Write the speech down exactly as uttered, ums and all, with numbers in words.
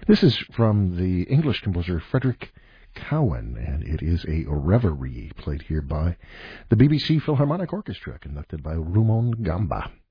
This is from the English composer Frederick Cowan, and it is a reverie played here by the B B C Philharmonic Orchestra, conducted by Rumon Gamba.